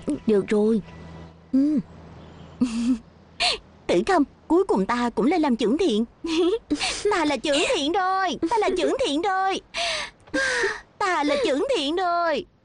Được rồi. Tử Công, cuối cùng ta cũng lên làm chưởng thiện. Ta là chưởng thiện rồi. Ta là chưởng thiện rồi. Ta là chưởng thiện rồi.